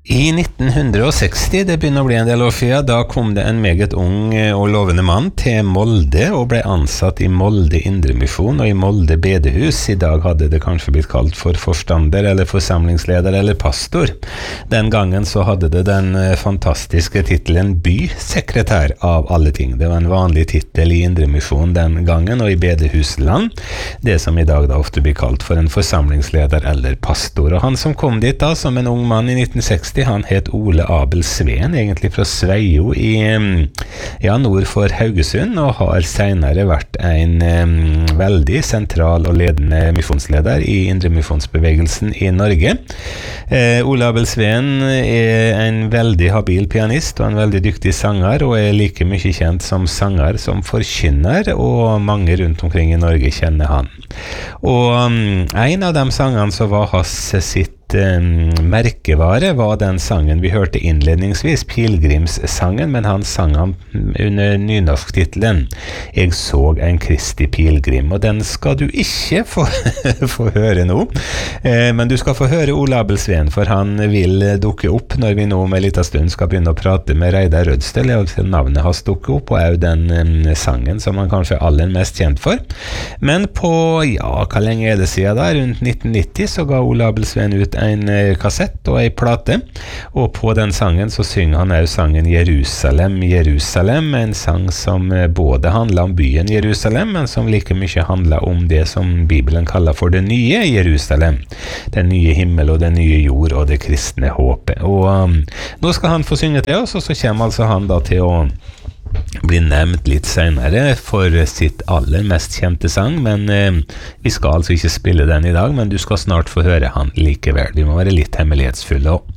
I 1960, det begynner å bli en del år siden, da kom det en meget ung og lovende mann til Molde og ble ansatt i Molde Indremisjon og i Molde bedehus. I dag hadde det kanskje blitt kalt for forstander eller forsamlingsleder eller pastor. Den gangen så hadde det den fantastiske titelen bysekretær av alle ting. Det var en vanlig titel i Indremisjon den gangen og i bedehusland, det som i dag da ofte blir kalt for en forsamlingsleder eller pastor. Og han som kom dit da som en ung mann i 1960, han het Ole Abel Sveen, egentlig fra Sveio i nord for Haugesund, og har senere vært en veldig sentral og ledende misjonsleder i indremisjonsbevegelsen i Norge. Ole Abel Sveen er en veldig habil pianist og en veldig dyktig sanger, og er like mye kjent som sanger som forkynner, og mange rundt omkring i Norge kjenner han. Og en av de sangene som var hans sitt merkevare var den sangen vi hørte innledningsvis, Pilgrimssangen, men han sang han under nynorsktitelen Jeg så en Kristi pilgrim, og den skal du ikke få høre nå, men du skal få høre Ole Abel Sveen, for han vil dukke opp når vi nå om en liten stund skal begynne å prate med Reidar Rødstøl, og navnet hans dukker opp, og er jo den sangen som han kanskje er aller mest kjent for. Men på, hva lenge er det siden da? Rundt 1990 så ga Ole Abel Sveen ut en kassett og en plate, og på den sangen så synger han også sangen Jerusalem, Jerusalem, en sang som både handler om byen Jerusalem, men som like mye handler om det som Bibelen kaller for det nye Jerusalem, den nye himmel og den nye jord og det kristne håpet. Og nå skal han få synge til oss, og så kommer altså han da til å blir nevnt litt senere for sitt aller mest kjente sang, men vi skal altså ikke spille den i dag, men du skal snart få høre han likevel. Vi må være litt hemmelighetsfulle også.